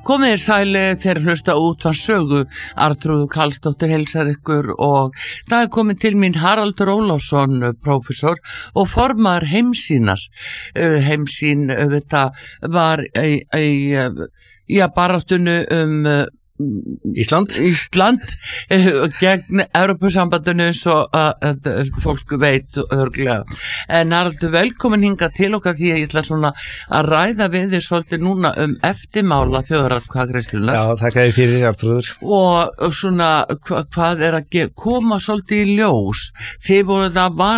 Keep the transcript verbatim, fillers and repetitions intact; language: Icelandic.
Komið sæli þeir hlusta út að sögu. Arnþrúður Karlsdóttir heilsar ykkur og það er komið til mín Haraldur Ólafsson, prófessor og formaður Heimsýnar. Heimsýn þetta var í, í, í að baráttunni um Ísland Ísland gegn Evrópusambandinu svo að fólk veit örglega. En Haraldur, velkomin hingað til okkar því að ég ætla svona að ræða við þið svolítið núna um eftirmála þjóðaratkvæðagreiðslunnar. Já, þakka þér fyrir, Arnþrúður. Og svona hva, hvað er að ge- koma svolítið í ljós. Þið voruð að var